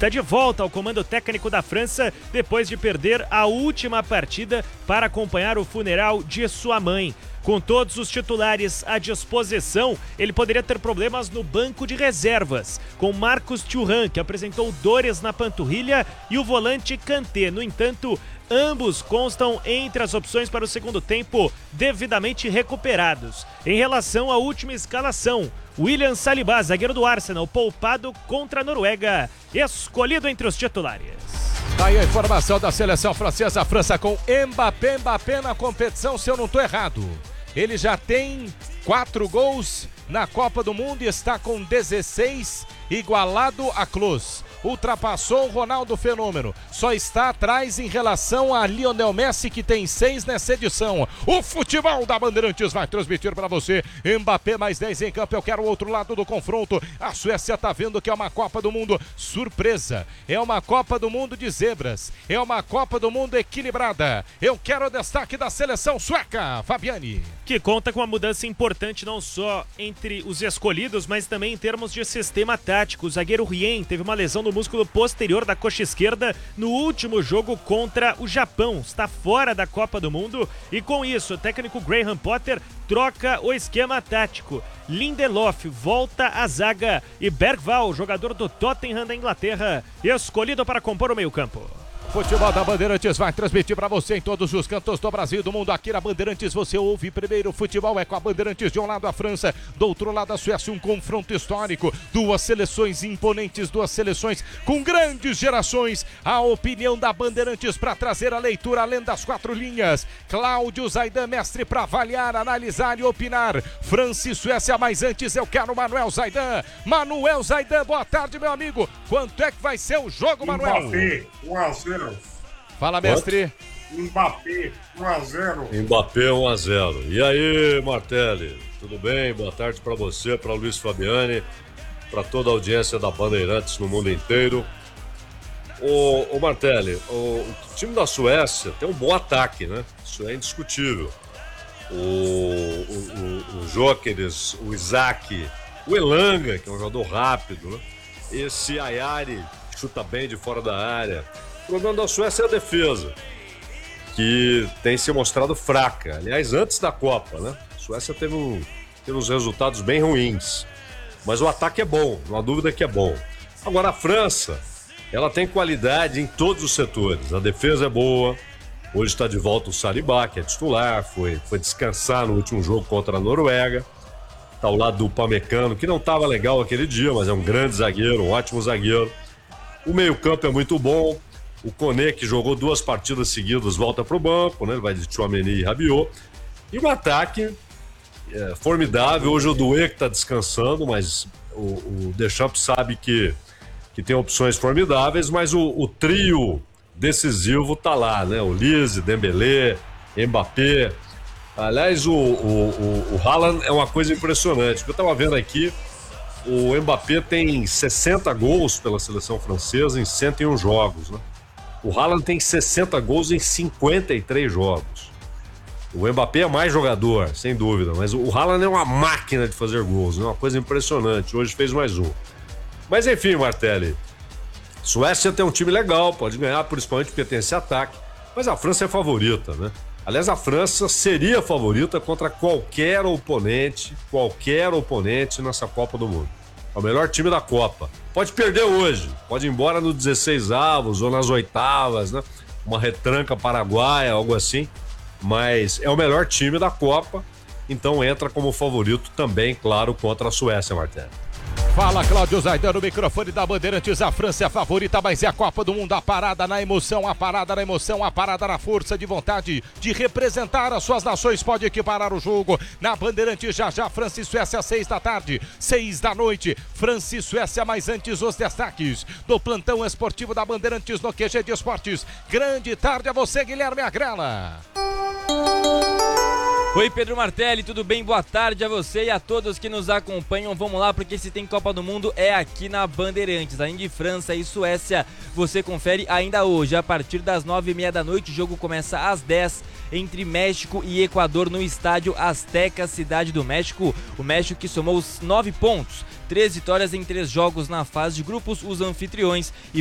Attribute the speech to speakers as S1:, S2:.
S1: está de volta ao comando técnico da França depois de perder a última partida para acompanhar o funeral de sua mãe. Com todos os titulares à disposição, ele poderia ter problemas no banco de reservas, com Marcus Thuram, que apresentou dores na panturrilha, e o volante Kanté. No entanto, ambos constam entre as opções para o segundo tempo, devidamente recuperados. Em relação à última escalação, William Saliba, zagueiro do Arsenal, poupado contra a Noruega, escolhido entre os titulares.
S2: Aí a informação da seleção francesa, a França com Mbappé na competição, se eu não estou errado. Ele já tem 4 gols na Copa do Mundo e está com 16, igualado a Klose. Ultrapassou o Ronaldo Fenômeno, só está atrás em relação a Lionel Messi, que tem 6 nessa edição. O futebol da Bandeirantes vai transmitir para você. Mbappé mais 10 em campo, eu quero o outro lado do confronto. A Suécia tá vendo que é uma Copa do Mundo surpresa, é uma Copa do Mundo de zebras, é uma Copa do Mundo equilibrada. Eu quero o destaque da seleção sueca, Fabiane.
S1: Que conta com uma mudança importante não só entre os escolhidos, mas também em termos de sistema tático. O zagueiro Rien teve uma lesão no músculo posterior da coxa esquerda no último jogo contra o Japão. Está fora da Copa do Mundo e com isso o técnico Graham Potter troca o esquema tático. Lindelof volta à zaga e Bergvall, jogador do Tottenham da Inglaterra, escolhido para compor o meio-campo.
S2: Futebol da Bandeirantes vai transmitir para você em todos os cantos do Brasil e do mundo. Aqui na Bandeirantes você ouve primeiro. Futebol é com a Bandeirantes, de um lado a França, do outro lado a Suécia, um confronto histórico. Duas seleções imponentes, duas seleções com grandes gerações. A opinião da Bandeirantes para trazer a leitura além das 4 linhas. Cláudio Zaidan, mestre para avaliar, analisar e opinar. França e Suécia, mas antes eu quero Manuel Zaidan. Manuel Zaidan, boa tarde, meu amigo. Quanto é que vai ser o jogo, Manuel?
S3: Mbappé, 1-0.
S2: Fala, mestre.
S3: Mbappé, 1-0.
S4: Mbappé, 1-0. E aí, Martelli? Tudo bem? Boa tarde para você, para Luiz Fabiani, para toda a audiência da Bandeirantes no mundo inteiro. Ô Martelli, o time da Suécia tem um bom ataque, né? Isso é indiscutível. O Gyökeres, o Isaac, o Elanga, que é um jogador rápido, né? Esse Ayari chuta bem de fora da área. O problema da Suécia é a defesa, que tem se mostrado fraca. Aliás, antes da Copa, né? A Suécia teve uns resultados bem ruins. Mas o ataque é bom, não há dúvida que é bom. Agora, a França, ela tem qualidade em todos os setores. A defesa é boa. Hoje está de volta o Saliba, que é titular. Foi descansar no último jogo contra a Noruega. Está ao lado do Upamecano, que não estava legal aquele dia, mas é um grande zagueiro, um ótimo zagueiro. O meio-campo é muito bom. O Koné, que jogou 2 partidas seguidas, volta para o banco, né? Ele vai de Tchouaméni e Rabiot. E o ataque é formidável. Hoje o Doué que está descansando, mas o Deschamps sabe que tem opções formidáveis, mas o trio decisivo está lá, né? O Lise, Dembélé, Mbappé. Aliás, o Haaland é uma coisa impressionante. Eu estava vendo aqui, o Mbappé tem 60 gols pela seleção francesa em 101 jogos, né? O Haaland tem 60 gols em 53 jogos. O Mbappé é mais jogador, sem dúvida, mas o Haaland é uma máquina de fazer gols, é uma coisa impressionante. Hoje fez mais um. Mas enfim, Martelli, Suécia tem um time legal, pode ganhar, principalmente porque tem esse ataque, mas a França é favorita, né? Aliás, a França seria favorita contra qualquer oponente nessa Copa do Mundo. É o melhor time da Copa. Pode perder hoje, pode ir embora no 16avos ou nas 8avas, né? Uma retranca paraguaia, algo assim. Mas é o melhor time da Copa, então entra como favorito também, claro, contra a Suécia, Martelli.
S2: Fala, Cláudio Zaidan, no microfone da Bandeirantes. A França é a favorita, mas é a Copa do Mundo. A parada na emoção, a parada na força de vontade de representar as suas nações. Pode equiparar o jogo na Bandeirantes. Já, França e Suécia, 6 da tarde, 6 da noite. França e Suécia, mas antes os destaques do plantão esportivo da Bandeirantes no QG de Esportes. Grande tarde a você, Guilherme Agrela.
S5: Oi, Pedro Martelli, tudo bem? Boa tarde a você e a todos que nos acompanham. Vamos lá, porque se tem Copa do Mundo é aqui na Bandeirantes. Além de França e Suécia, você confere ainda hoje, a partir das 9h30 da noite. O jogo começa às 10 entre México e Equador no estádio Azteca, Cidade do México. O México que somou os 9 pontos, 3 vitórias em 3 jogos na fase de grupos, os anfitriões, e